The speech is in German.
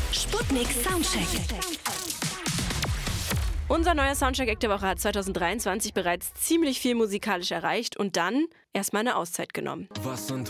Sputnik Soundcheck. Unser neuer Soundcheck-Act der Woche hat 2023 bereits ziemlich viel musikalisch erreicht und dann erstmal eine Auszeit genommen. Was sind